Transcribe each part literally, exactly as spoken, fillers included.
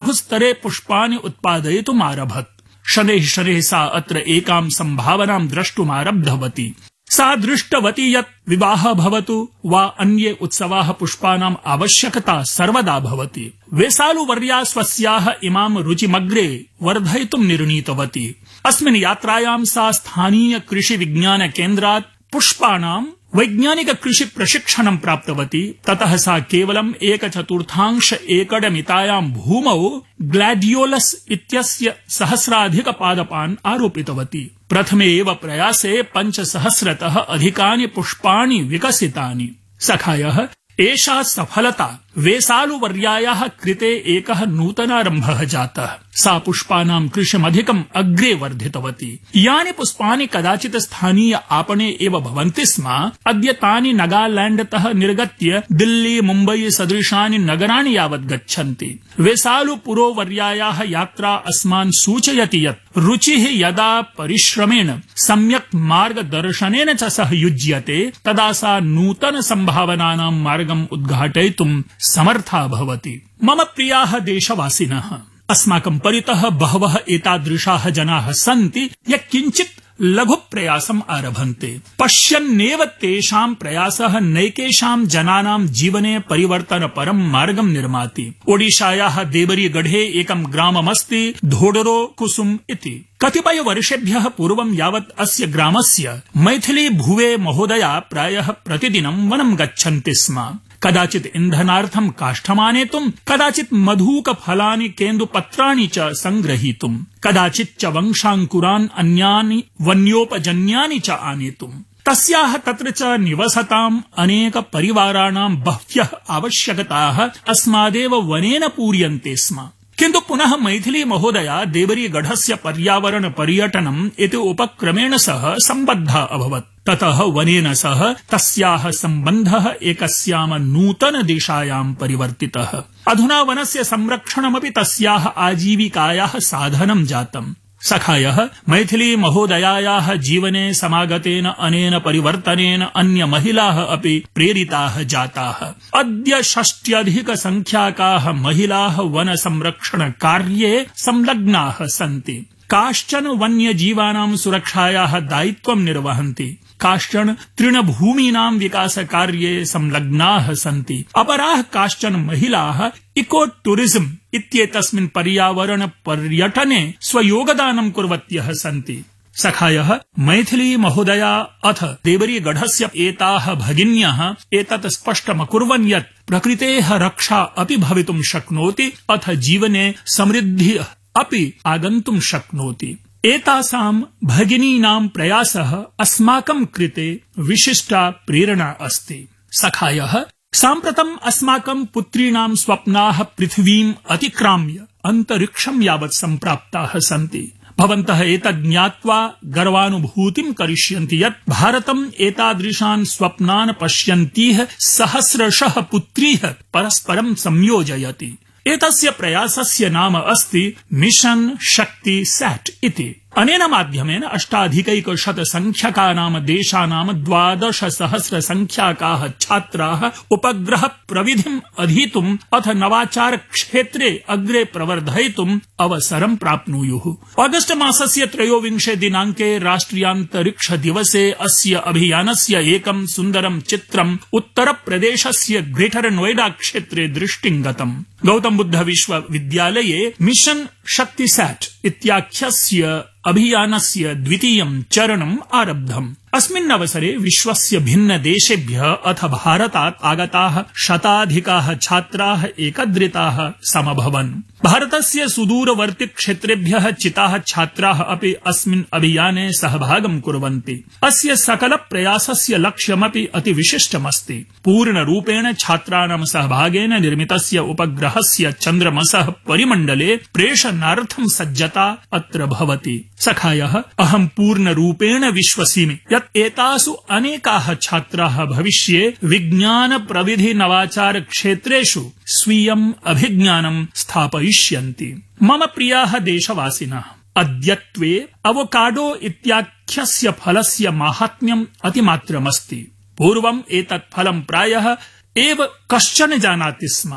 लघुस्तरे पुष्पाणि उत्पादयितुम् आरभत। शनैः शनैः सा अत्र एकां सम्भावनां द्रष्टुमारब्धवती। सा दृष्टवती यत् विवाहः भवतु वा अन्ये उत्सवाः पुष्पाणाम् आवश्यकता सर्वदा भवति। वेसालुवर्या स्वस्याः इमां रुचिमग्रे वर्धयितुम् निर्णीतवती। अस्मिन् यात्रायां सा स्थानीय कृषि विज्ञान केन्द्रात् पुष्पाणां वैज्ञानिक कृषि प्रशिक्षणं प्राप्तवती। ततः सा केवलम् एकचतुर्थांश एकड़मितायां भूमौ ग्लैडियोलस इत्यस्य सहस्राधिकपादपान् आरोपितवती। प्रथमे एव प्रयासे पञ्चसहस्रतः अधिकानि पुष्पाणि विकसितानि। सखायः एषा सफलता वेसालुवर्यायाः कृते एकः नूतनारम्भः जातः। सा पुष्पाणां कृषिमधिकम् अग्रे वर्धितवती। यानि पुष्पाणि कदाचित् स्थानीय आपणे एव भवन्ति स्म, अद्य तानि नगालैण्डतः निर्गत्य दिल्ली मुम्बई सदृशानि नगराणि यावत् गच्छन्ति। वेसालुपुरोवर्यायाः यात्रा अस्मान् सूचयति यत् रुचिः यदा परिश्रमेण सम्यक् मार्गदर्शनेन च सह युज्यते, तदा सा नूतन सम्भावनानां मार्गम् उद्घाटयितुम् समर्था भवति। मम प्रियाः देशवासिनः, अस्माकं परितः बहवः एतादृशाः जनाः सन्ति ये किञ्चित् लघु प्रयासम् आरभन्ते। पश्यन्नेव तेषां प्रयासः नैकेषां जनानां जीवने परिवर्तनपरं मार्गं निर्माति। ओडिशायाः देवरीगढ़े एकं ग्राममस्ति धोडरो कुसुम इति। कतिपय वर्षेभ्यः पूर्वं यावत् अस्य ग्रामस्य मैथिली भुवे महोदया प्रायः प्रतिदिनं वनं गच्छन्ति स्म। कदाचित् इन्धनार्थं काष्ठमानेतुं, कदाचित् मधुकफलानि केन्दुपत्राणि च संग्रहीतुं, कदाचित् च वंशाङ्कुरान् अन्यानि वन्योपजन्यानि च आनेतुम्। तस्याः तत्र च निवसताम् अनेक परिवाराणां बह्व्यः आवश्यकताः अस्मादेव वनेन पूर्यन्ते स्म। किन्तु पुनः मैथिली महोदया देवरीगढ़स्य पर्यावरण पर्यटनम् इति उपक्रमेण सह सम्बद्धा अभवत्। ततः वनेन सह तस्याः सम्बन्धः एकस्याम नूतन दिशायां परिवर्तितः। अधुना वनस्य संरक्षणमपि तस्याः आजीविकायाः साधनं जातम्। सखायः मैथिली महोदयायाः जीवने समागतेन अनेन परिवर्तनेन अन्य महिलाः अपि प्रेरिताः जाताः। अद्य षष्ट्यधिक संख्याकाः महिलाः वन संरक्षण कार्ये संलग्नाः सन्ति। काश्चन वन्यजीवानां सुरक्षायाः दायित्वं निर्वहन्ति, काश्चन तृणभूमीनां विकासकार्ये संलग्नाः सन्ति, अपराः काश्चन महिलाः इको टूरिज्म इत्येतस्मिन् पर्यावरण पर्यटने स्वयोगदानं कुर्वत्यः सन्ति। सखायः मैथिली महोदया अथ देवरीगढ़स्य एताः भगिन्यः एतत् स्पष्टमकुर्वन् यत् प्रकृतेः रक्षा अपि भवितुं शक्नोति, अथ जीवने समृद्धिः अपि आगन्तुं शक्नोति। एतासां भगिनीनां प्रयासः अस्माकं कृते विशिष्टा प्रेरणा अस्ति। सखायः साम्प्रतम् अस्माकं पुत्रीणां स्वप्नाः पृथिवीम् अतिक्राम्य अन्तरिक्षं यावत् सम्प्राप्ताः सन्ति। भवन्तः एतत् ज्ञात्वा गर्वानुभूतिं करिष्यन्ति यत् भारतम् एतादृशान् स्वप्नान् पश्यन्तीः सहस्रशः पुत्रीः परस्परं संयोजयति। एतस्य प्रयासस्य नाम अस्ति मिशन शक्ति सैट इति। अनेन माध्यमेन अष्टाधिकैकशत संख्याकानां देशानां द्वादश सहस्र संख्याकाः छात्राः उपग्रह प्रविधिम् अधीतुम् अथ नवाचार क्षेत्रे अग्रे प्रवर्धयितुम् अवसरं प्राप्नुयुः। ऑगस्ट मासस्य त्रयोविंशे दिनाङ्के राष्ट्रियान्तरिक्ष दिवसे अस्य अभियानस्य एकं सुन्दरं चित्रम् उत्तरप्रदेशस्य ग्रेटर नोएडा क्षेत्रे दृष्टिं गतम्। गौतम बुद्ध विश्वविद्यालये मिशन शक्ति सैट इत्याख्यस्य अभियानस्य द्वितीयं चरणम् आरब्धम्। अस्मिन् अवसरे विश्वस्य भिन्न देशेभ्यः अथ भारतात् आगताः शताधिकाः छात्राः एकत्रिताः समभवन्। भारतस्य सुदूरवर्ति क्षेत्रेभ्यः चिताः छात्राः अपि अस्मिन् अभियाने सहभागं कुर्वन्ति। अस्य सकल प्रयासस्य लक्ष्यमपि अति विशिष्टमस्ति। पूर्णरूपेण छात्राणां सहभागेन निर्मितस्य उपग्रहस्य चन्द्रमसः परिमण्डले प्रेषणार्थं सज्जता अत्र भवति। सखायः अहं पूर्णरूपेण विश्वसिमि यत् एतासु अनेकाः छात्राः भविष्ये विज्ञान प्रविधि नवाचार क्षेत्रेषु स्वीयम् अभिज्ञानं स्थापयिष्यन्ति। मम प्रियाः देशवासिनः, अद्यत्वे अवोकाडो इत्याख्यस्य फलस्य माहात्म्यम् अतिमात्रमस्ति। पूर्वम् एतत् फलं प्रायः एव कश्चन जानाति स्म।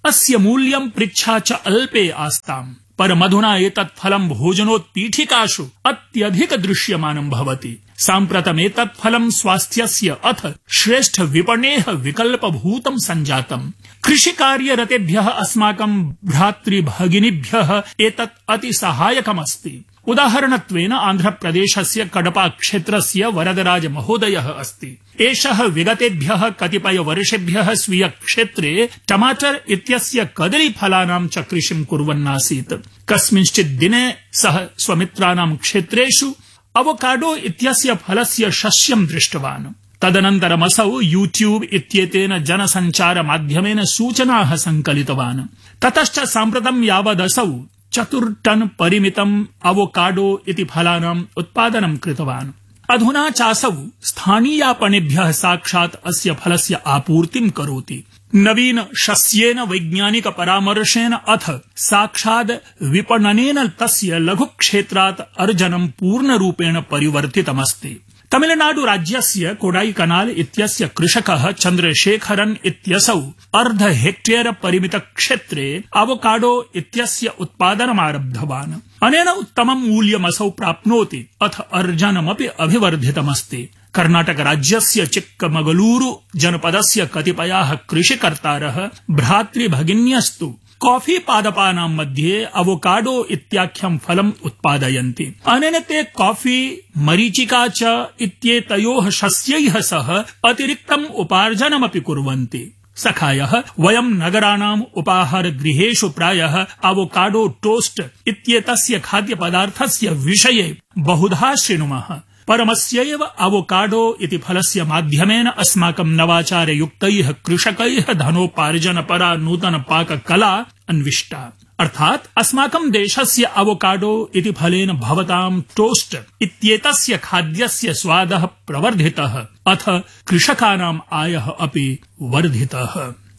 अस्य मूल्यं पृच्छा च अल्पे आस्ताम् परमधुना एतत् फलं भोजनोत्पीठिकासु अत्यधिक दृश्यमानं भवति। साम्प्रतमेतत् फलं स्वास्थ्यस्य अथ श्रेष्ठ विपणेः विकल्पभूतं सञ्जातम्। कृषिकार्यरतेभ्यः अस्माकं भ्रातृभगिनीभ्यः एतत् अति सहायकमस्ति। उदाहरणत्वेन आन्ध्रप्रदेशस्य कडपा क्षेत्रस्य वरदराज महोदयः अस्ति। एषः विगतेभ्यः कतिपय वर्षेभ्यः स्वीय क्षेत्रे टमाटर इत्यस्य कदलीफलानां च कृषिं कुर्वन्नासीत्। कस्मिंश्चित् दिने सः स्वमित्राणां क्षेत्रेषु अवोकाडो इत्यस्य फलस्य शस्यं दृष्टवान्। तदनन्तरमसौ यूट्यूब इत्येतेन जनसञ्चारमाध्यमेन सूचनाः सङ्कलितवान्। ततश्च साम्प्रतं यावदसौ चतुर्टन परिमितम् अवोकाडो इति फलानाम् उत्पादनं कृतवान्। अधुना चासौ स्थानीयापणेभ्यः साक्षात् अस्य फलस्य आपूर्तिं करोति। नवीन शस्येन वैज्ञानिक परामर्शेन अथ साक्षात् विपणनेन तस्य लघुक्षेत्रात् अर्जनं पूर्णरूपेण परिवर्तितमस्ति। तमिलनाडु राज्यस्य कोडाईकनाल इत्यस्य कृषकः चन्द्रशेखरन् इत्यसौ अर्ध हेक्टेयर परिमित क्षेत्रे अवोकाडो इत्यस्य उत्पादनमारब्धवान्। अनेन उत्तमं मूल्यमसौ प्राप्नोति अथ अर्जनमपि अभिवर्धितमस्ति। कर्णाटक राज्यस्य चिक्कमगलूरु जनपदस्य कतिपयाः कृषिकर्तारः भ्रातृभगिन्यस्तु कॉफी पादपानां मध्ये अवोकाडो इत्याख्यं फलम् उत्पादयन्ति। अनेन ते कॉफी मरीचिका च इत्येतयोः शस्यैः सह अतिरिक्तम् उपार्जनमपि कुर्वन्ति। सखायः वयं नगराणाम् उपाहारगृहेषु प्रायः अवोकाडो टोस्ट इत्येतस्य खाद्यपदार्थस्य विषये बहुधा शृणुमः। परमस्यैव अवोकाडो इति फलस्य माध्यमेन अस्माकं नवाचारयुक्तैः कृषकैः धनोपार्जनपरा नूतन पाककला अन्विष्टा। अर्थात् अस्माकं देशस्य अवोकाडो इति फलेन भवतां टोस्ट इत्येतस्य खाद्यस्य स्वादः प्रवर्धितः अथ कृषकाणाम् आयः अपि वर्धितः।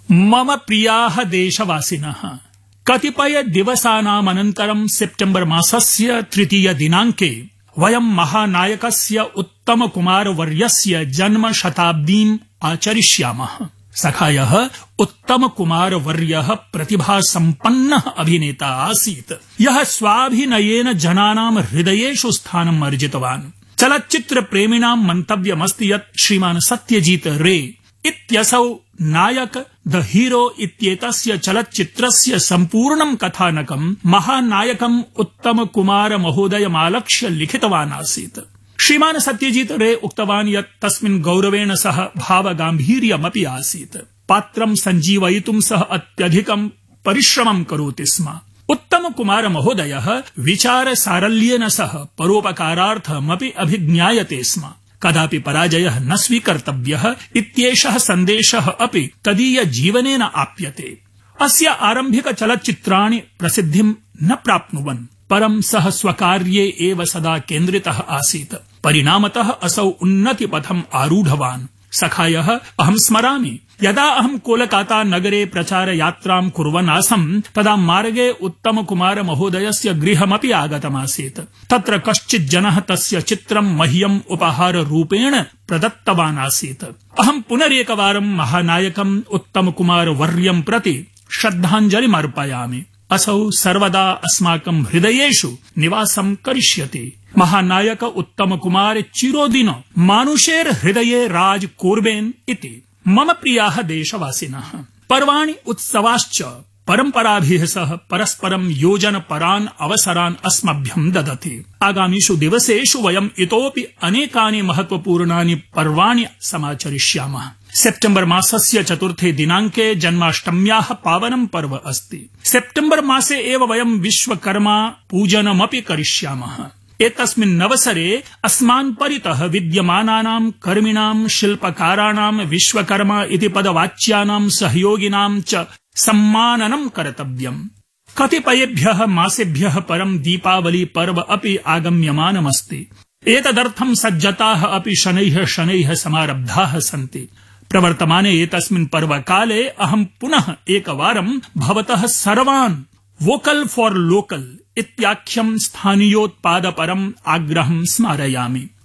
मम प्रियाः देशवासिनः, कतिपय दिवसानामनन्तरं सेप्टेम्बर मासस्य तृतीय दिनाङ्के वयं महानायकस्य उत्तमकुमारवर्यस्य जन्म शताब्दीम् आचरिष्यामः। सखायः उत्तमकुमारवर्यः प्रतिभासम्पन्नः अभिनेता आसीत्, यः स्वाभिनयेन जनानां हृदयेषु स्थानम् अर्जितवान्। चलच्चित्रप्रेमिणां मन्तव्यमस्ति यत् श्रीमान् सत्यजीत रे इत्यसौ नायक द हीरो इत्येतस्य चलच्चित्रस्य सम्पूर्णं कथानकं महानायकम् उत्तमकुमार महोदयमालक्ष्य लिखितवान् आसीत्। श्रीमान् सत्यजीत रे उक्तवान् यत् तस्मिन् गौरवेण सह भावगाम्भीर्यमपि आसीत्। पात्रं सञ्जीवयितुं सः अत्यधिकं परिश्रमं करोति स्म। उत्तमकुमार महोदयः विचारसारल्येन सह परोपकारार्थमपि अभिज्ञायते स्म। कदापि पराजयः न स्वीकर्तव्यः इत्येषः सन्देशः अपि तदीय जीवनेन आप्यते। अस्य आरम्भिक चलच्चित्राणि प्रसिद्धिं न प्राप्नुवन्, परं सः स्वकार्ये एव सदा केन्द्रितः आसीत्। परिणामतः असौ उन्नतिपथम् आरूढवान्। सखायः अहं स्मरामि, यदा अहं कोलकाता नगरे प्रचारयात्रां कुर्वन् आसम् तदा मार्गे उत्तमकुमार महोदयस्य गृहमपि आगतमासीत्। तत्र कश्चित् जनः तस्य चित्रं मह्यम् उपहाररूपेण प्रदत्तवान् आसीत्। अहं पुनरेकवारं महानायकम् उत्तमकुमार वर्यं प्रति श्रद्धाञ्जलिमर्पयामि। असौ सर्वदा अस्माकं हृदयेषु निवासं करिष्यति। महानायक उत्तमकुमार चिरोदिन मानुषेर हृदये राज कोर्बेन् इति। मम प्रियाः देशवासिनः, पर्वाणि उत्सवाश्च परम्पराभिः सह परस्परं योजनपरान् अवसरान् अस्मभ्यं ददति। आगामिषु दिवसेषु वयम् इतोपि अनेकानि महत्वपूर्णानि पर्वाणि समाचरिष्यामः। सेप्टेम्बर मासस्य चतुर्थे दिनाङ्के जन्माष्टम्याः पावनं पर्व अस्ति। सेप्टेम्बर मासे एव वयं विश्वकर्मा पूजनमपि करिष्यामः। एतस्मिन्नवसरे अस्मान् परितः विद्यमानानां कर्मिणां, शिल्पकाराणां, विश्वकर्मा इति पदवाच्यानां सहयोगिनां च सम्माननं कर्तव्यम्। कतिपयेभ्यः मासेभ्यः परं दीपावली पर्व अपि आगम्यमानमस्ति। एतदर्थं सज्जताः अपि शनैः शनैः समारब्धाः सन्ति। प्रवर्तमाने एतस्मिन् पर्वकाले अहं पुनः एकवारं भवतः सर्वान् वोकल फॉर लोकल इत्याख्यं स्थानीयोत्पादपरम् आग्रहं स्मारयामि।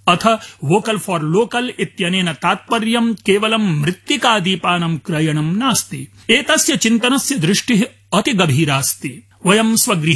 अथ वोकल फॉर लोकल इत्यनेन तात्पर्यं केवलं मृत्तिकादीपानां क्रयणं नास्ति। एतस्य चिन्तनस्य दृष्टिः अति गभीरास्ति। वयं स्वगृहे